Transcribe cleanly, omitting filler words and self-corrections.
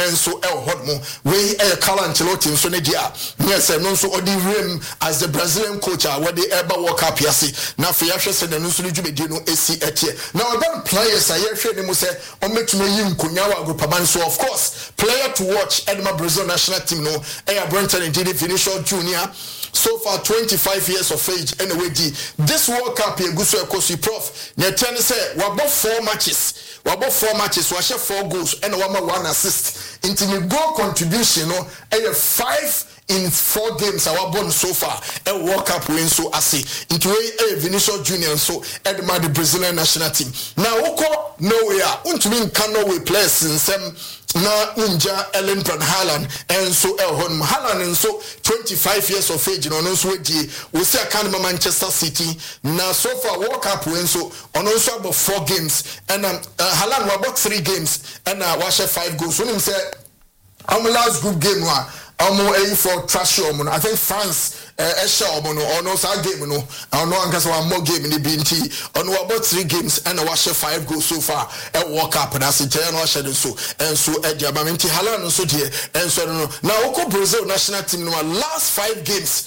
enso el hodmo we Carlo Ancelotti nso ne dia yes no nso odi rem as the Brazilian coach what the Eba World Cup yasi na fe yahwe se no nso dwumedi no esi etie now other players ayehwe ne mu se o metuma yi nkonya wa agrupaman so of course player to watch Edma Brazil national team no Brenton and Vinicius Junior so far 25 years of age anyway this World Cup ye guso ekosi prof ne ten say we bought 4 matches we share 4 goals and we 1 assist into the goal contribution no 5 in 4 games our born so far a World Cup win so asi into Vinicius Junior so Edma the Brazilian national team now oko nowhere untumi can no way players in some na unja Ellen Brand Haaland and so Elhon Haaland and so 25 years of age no so we see account Manchester City now so far World Cup win so on also about 4 games and Haaland about 3 games and watch 5 goals when him say our last group game one for trash I think France no sa game no no ankasa one more game in the BNT on about 3 games and watch 5 goals so far at World Cup and as it no share so and so Edia Mamenti Haaland so there and so no now Brazil national team no last 5 games